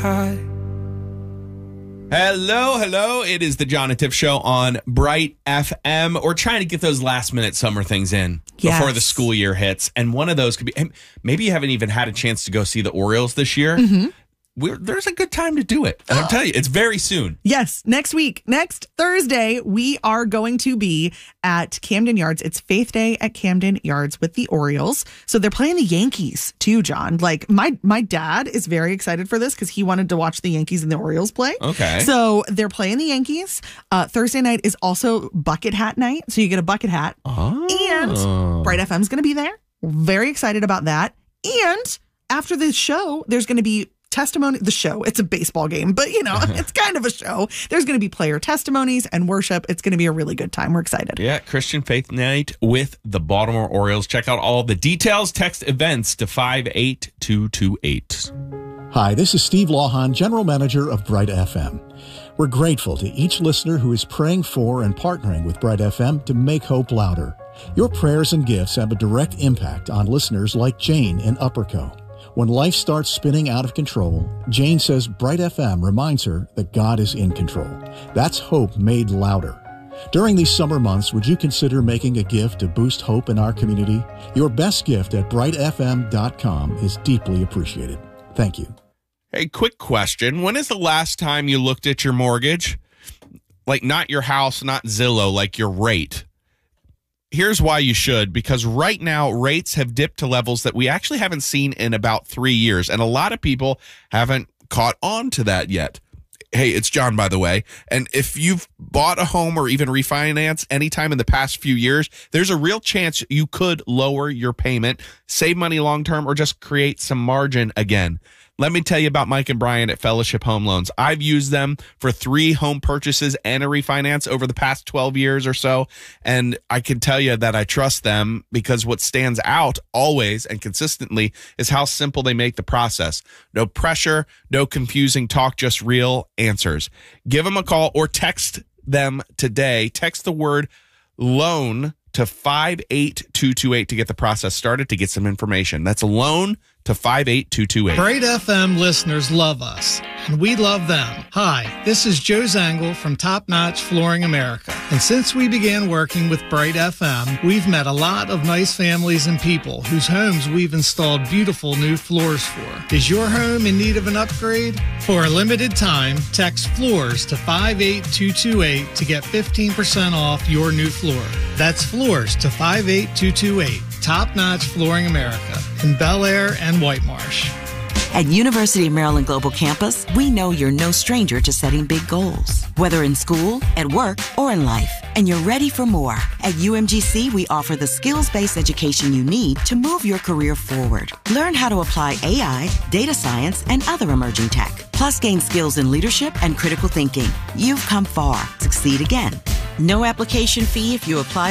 Hello. It is the John and Tiff Show on Bright FM. We're trying to get those last-minute summer things in before the school year hits. And one of those could be, maybe you haven't even had a chance to go see the Orioles this year. Mm-hmm. There's a good time to do it. And I'm telling you, it's very soon. Yes, next week, next Thursday, we are going to be at Camden Yards. It's Faith Day at Camden Yards with the Orioles. So they're playing the Yankees too, John. Like my dad is very excited for this because he wanted to watch the Yankees and the Orioles play. Okay. So they're playing the Yankees. Thursday night is also bucket hat night. So you get a bucket hat. Oh. And Bright FM is going to be there. We're very excited about that. And after the show, there's going to be testimony. The show, it's a baseball game, but it's kind of a show. There's going to be player testimonies and worship. It's going to be a really good time. We're excited. Yeah, Christian Faith Night with the Baltimore Orioles. Check out all the details. Text events to 58228. Hi, this is Steve Lawhon, General Manager of Bright FM. We're grateful to each listener who is praying for and partnering with Bright FM to make hope louder. Your prayers and gifts have a direct impact on listeners like Jane in Upperco. When life starts spinning out of control, Jane says Bright FM reminds her that God is in control. That's hope made louder. During these summer months, would you consider making a gift to boost hope in our community? Your best gift at brightfm.com is deeply appreciated. Thank you. Hey, quick question. When is the last time you looked at your mortgage? Like not your house, not Zillow, like your rate. Here's why you should, because right now rates have dipped to levels that we actually haven't seen in about 3 years. And a lot of people haven't caught on to that yet. Hey, it's John, by the way. And if you've bought a home or even refinance anytime in the past few years, there's a real chance you could lower your payment, save money long term, or just create some margin again. Let me tell you about Mike and Brian at Fellowship Home Loans. I've used them for 3 home purchases and a refinance over the past 12 years or so. And I can tell you that I trust them because what stands out always and consistently is how simple they make the process. No pressure, no confusing talk, just real answers. Give them a call or text them today. Text the word loan to 58228 to get the process started, to get some information. That's a loan to 58228. Bright FM listeners love us, and we love them. Hi, this is Joe Zangle from Top Notch Flooring America. And since we began working with Bright FM, we've met a lot of nice families and people whose homes we've installed beautiful new floors for. Is your home in need of an upgrade? For a limited time, text floors to 58228 to get 15% off your new floor. That's floors to 58228. Top Notch Flooring America in Bel Air and White Marsh. At University of Maryland Global Campus, we know you're no stranger to setting big goals, whether in school, at work, or in life, and you're ready for more. At UMGC, we offer the skills-based education you need to move your career forward. Learn how to apply AI, data science, and other emerging tech, plus gain skills in leadership and critical thinking. You've come far. Succeed again. No application fee if you apply